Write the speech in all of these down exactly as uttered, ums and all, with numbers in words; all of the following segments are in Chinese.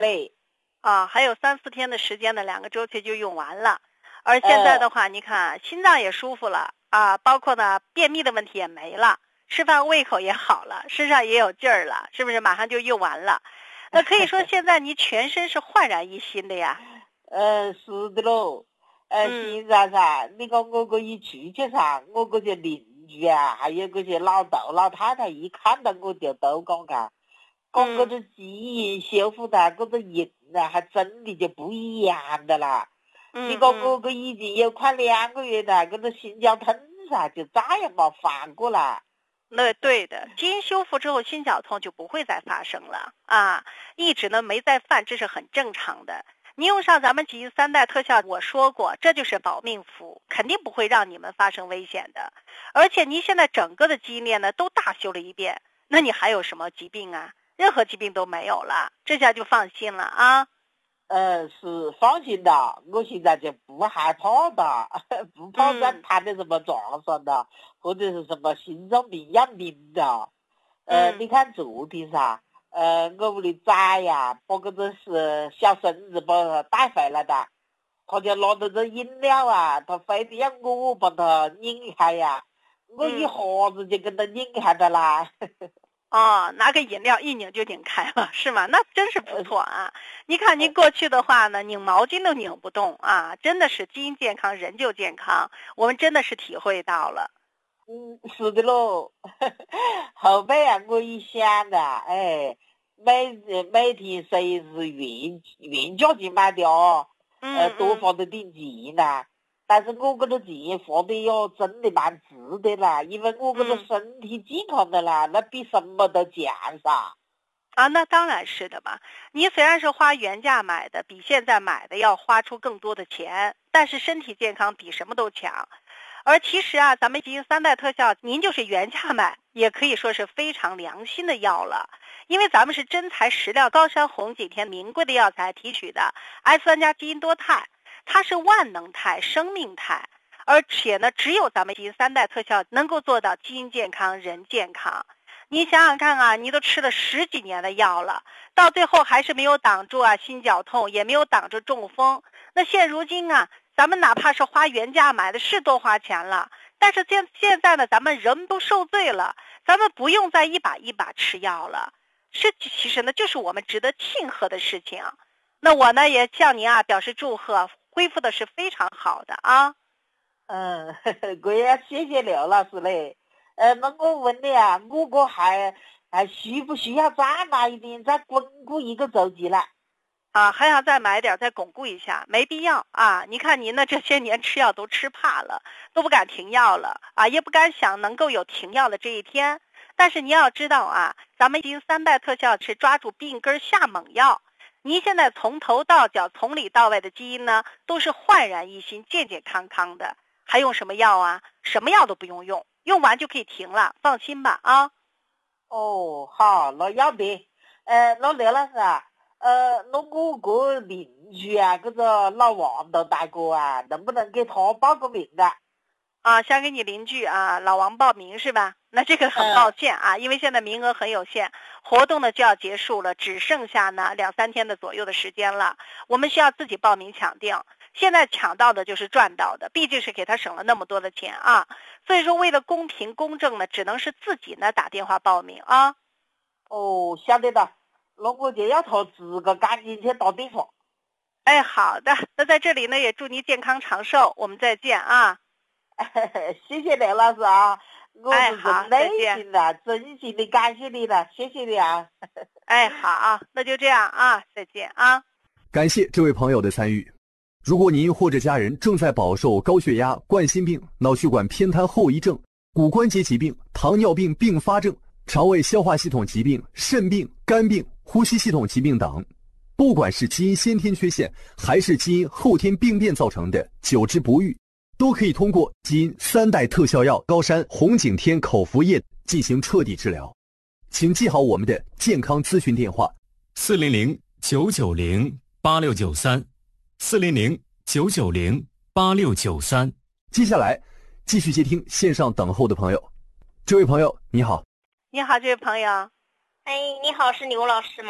对。 啊，还有三四天的时间呢，两个周期就用完了。而现在的话，呃、你看心脏也舒服了啊，包括呢便秘的问题也没了，吃饭胃口也好了，身上也有劲儿了，是不是？马上就用完了。那可以说现在你全身是焕然一新的呀。 呃，是的喽。呃，现在噻，你看我这一出去噻，我这些邻居啊，还有这些老头老太太，一看到我就都讲看，讲这个基因修复的这个人啊，还真的就不一样的啦。 嗯， 你看我这已经有快两个月了，这个心绞痛噻，就再也没犯过了。 那对的，基因修复之后，心绞痛就不会再发生了啊，一直呢没再犯，这是很正常的。你用上咱们基因三代特效，我说过，这就是保命符，肯定不会让你们发生危险的。而且您现在整个的基因链呢都大修了一遍，那你还有什么疾病啊？任何疾病都没有了，这下就放心了啊。 呃，是放心的，我现在就不害怕的，不怕再摊的什么撞上的，嗯、或者是什么心脏病、样病的。呃， 嗯、 你看昨天噻。呃，我屋里崽呀，把这个是小孙子把他带回来的，他就拿着这饮料啊，他非得要我把他拧开呀，我一下子就跟他拧开的啦。 哦，拿个饮料一拧就拧开了，是吗？那真是不错啊！你看您过去的话呢，拧毛巾都拧不动啊，真的是基因健康，人就健康，我们真的是体会到了。 嗯，是的喽。后背啊，我一想的，哎，每每天随时原原价去买的哦，呃，多花了点钱呐。但是我这个钱花的哟，真的蛮值的啦，因为我这个身体健康的啦，那比什么都强噻。 啊，那当然是的嘛。你虽然是花原价买的，比现在买的要花出更多的钱，但是身体健康比什么都强。而其实啊，咱们基因三代特效，您就是原价买，也可以说是非常良心的药了。因为咱们是真材实料，高山红景天名贵的药材提取的 S 三 加基因多肽，它是万能肽、生命肽，而且呢，只有咱们基因三代特效能够做到基因健康、人健康。你想想看啊，你都吃了十几年的药了，到最后还是没有挡住啊心绞痛，也没有挡住中风。那现如今啊，咱们哪怕是花原价买的，是多花钱了，但是现现在呢，咱们人都受罪了，咱们不用再一把一把吃药了。这其实呢，就是我们值得庆贺的事情。那我呢，也向您啊表示祝贺，恢复的是非常好的啊。 嗯，我也谢谢刘老师嘞。呃，那我问你啊，我这还还需不需要再买一点，再巩固一个周期了？ 啊，还想再买点，再巩固一下，没必要啊！你看您呢，这些年吃药都吃怕了，都不敢停药了啊，也不敢想能够有停药的这一天。但是你要知道啊，咱们基因三代特效是抓住病根下猛药。您现在从头到脚、从里到外的基因呢，都是焕然一新、健健康康的，还用什么药啊？什么药都不用用，用完就可以停了，放心吧啊！ 哦，好，那要得。呃，那刘老师啊。呃，那我个邻居啊，这个老王的大哥啊，能不能给他报个名的？ 啊，想给你邻居啊老王报名是吧？那这个很抱歉啊，嗯、因为现在名额很有限，活动呢就要结束了，只剩下呢两三天的左右的时间了，我们需要自己报名抢订。现在抢到的就是赚到的，毕竟是给他省了那么多的钱啊，所以说为了公平公正呢，只能是自己呢打电话报名啊。 哦，晓得的。那我就要他自个赶紧去打电话。 哎，好的，那在这里呢也祝你健康长寿，我们再见啊。 谢谢刘老师啊，我是从内心的、真心的感谢你了，谢谢你啊。 哎，好，那就这样啊，再见啊。 感谢这位朋友的参与。如果您或者家人正在饱受高血压、冠心病、脑血管偏瘫后遗症、骨关节疾病、糖尿病并发症、肠胃消化系统疾病、肾病、肝病、呼吸系统疾病等，不管是基因先天缺陷还是基因后天病变造成的久治不愈，都可以通过基因三代特效药高山红景天口服液进行彻底治疗。请记好我们的健康咨询电话： 四零零九九零八六九三，四零零九九零八六九三。 接下来继续接听线上等候的朋友。这位朋友你好。 你好，这位朋友。 哎，你好，是刘老师吗？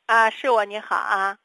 啊，是我，你好啊。